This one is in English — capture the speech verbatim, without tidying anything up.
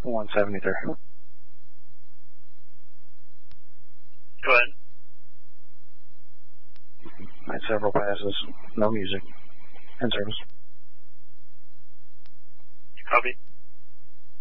one seventy-three. Go ahead. I had several passes, no music, in service. Copy.